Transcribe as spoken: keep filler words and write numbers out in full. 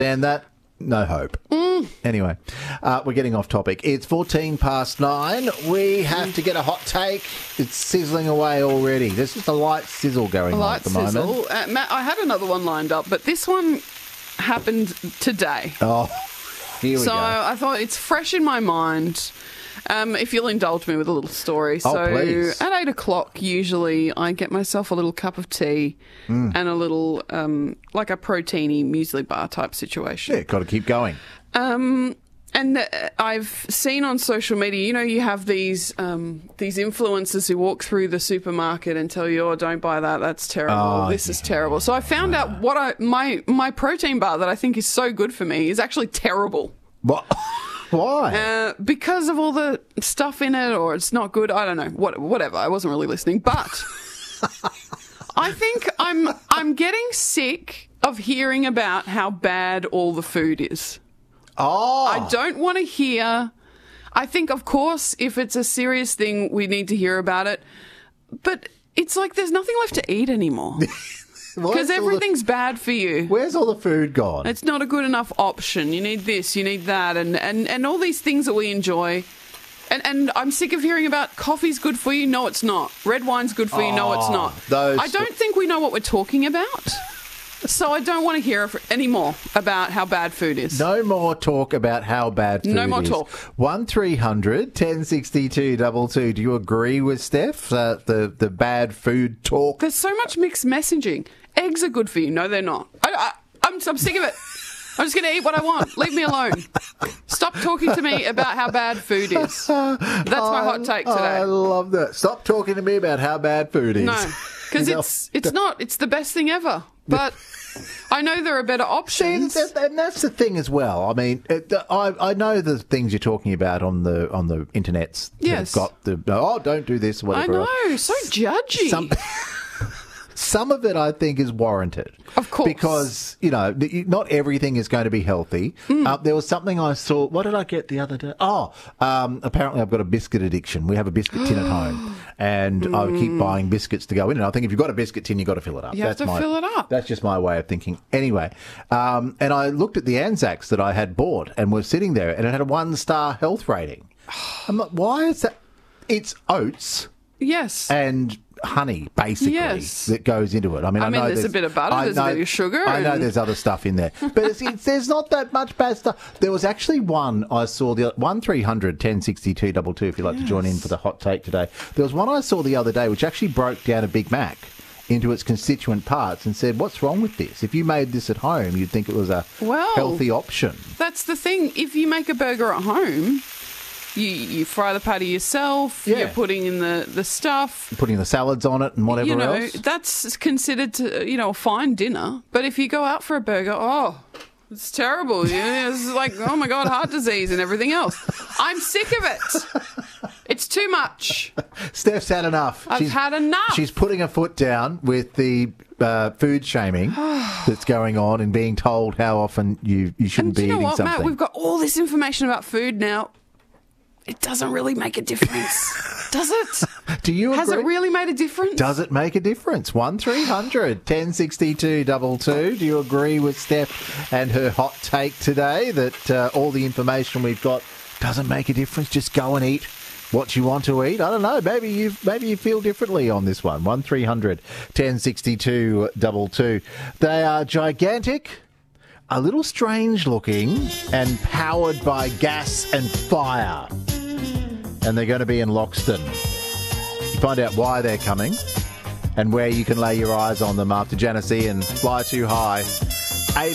And that, no hope. Mm. Anyway, uh, we're getting off topic. It's fourteen past nine. We have to get a hot take. It's sizzling away already. There's just a light sizzle going A on light at the sizzle. moment. Uh, Matt, I had another one lined up, but this one happened today. Oh, here we so go. I thought it's fresh in my mind. Um, if you'll indulge me with a little story. Oh, so please. at eight o'clock, usually I get myself a little cup of tea Mm. and a little, um, like a proteiny muesli bar type situation. Yeah, got to keep going. Um, and uh, I've seen on social media, you know, you have these um, these influencers who walk through the supermarket and tell you, "Oh, don't buy that. That's terrible. Oh, this yeah. is terrible." So I found out what I my my protein bar that I think is so good for me is actually terrible. What? Why? Uh, because of all the stuff in it, or it's not good. I don't know. What, whatever. I wasn't really listening, but I think I'm I'm getting sick of hearing about how bad all the food is. oh. I don't want to hear. I think, of course, if it's a serious thing, we need to hear about it. But it's like there's nothing left to eat anymore. Where's Because all the- everything's bad for you. Where's all the food gone? It's not a good enough option. You need this, you need that, and, and, and all these things that we enjoy. And and I'm sick of hearing about coffee's good for you. No, it's not. Red wine's good for you. No, it's Oh, not. those- I don't think we know what we're talking about. So I don't want to hear any more about how bad food is. No more talk about how bad food No more is. talk. one three hundred ten sixty-two two two. Do you agree with Steph? Uh, the, the bad food talk? There's so much mixed messaging. Eggs are good for you. No, they're not. I, I, I'm, I'm sick of it. I'm just going to eat what I want. Leave me alone. Stop talking to me about how bad food is. That's my hot take I today. love that. Stop talking to me about how bad food is. No, because You know, it's it's not. It's the best thing ever. But I know there are better See, options. and, and that's the thing as well. I mean, it, I I know the things you're talking about on the on the internets. that Yes. have got the oh, don't do this, I whatever. know, so judgy. Some, some of it, I think, is warranted. Of course. Because, you know, the- not everything is going to be healthy. Hmm. Uh, there was something I saw. What did I get the other day? Oh, um, apparently I've got a biscuit addiction. We have a biscuit tin at home. And I keep buying biscuits to go in. And I think if you've got a biscuit tin, you've got to fill it up. You have that's to my, fill it up. That's just my way of thinking. Anyway, um, and I looked at the Anzacs that I had bought and was sitting there, and it had a one-star health rating. I'm like, why is that? It's oats Yes. and honey, basically, Yes. that goes into it. I mean, I, I mean, know there's a bit of butter, I there's a know- bit of sugar I know and- there's other stuff in there, but it's, it's, there's not that much bad stuff. There was actually one I saw the one three hundred ten sixty-two two two. If you'd like to join in for the hot take today, there was one I saw the other day which actually broke down a Big Mac into its constituent parts and said, "What's wrong with this? If you made this at home, you'd think it was a Well, healthy option." That's the thing. If you make a burger at home, you you fry the patty yourself. Yeah. You're putting in the, the stuff. Putting the salads on it and whatever You know, else. that's considered to, you know, a fine dinner. But if you go out for a burger, oh, it's terrible. Yeah, it's like, oh my God, heart disease and everything else. I'm sick of it. It's too much. Steph's had enough. I've had enough. She's putting her foot down with the uh, food shaming that's going on and being told how often you, you shouldn't And do be you know eating what, something. Matt? We've got all this information about food now. It doesn't really make a difference, does it? Do you Has agree? it really made a difference? Does it make a difference? one three hundred ten sixty-two two two. Do you agree with Steph and her hot take today that uh, all the information we've got doesn't make a difference? Just go and eat what you want to eat. I don't know. Maybe you maybe you feel differently on this one. one three hundred ten sixty-two two two. They are gigantic, a little strange looking, and powered by gas and fire. And they're going to be in Loxton. Find out why they're coming and where you can lay your eyes on them after Janice Ian, Fly Too High.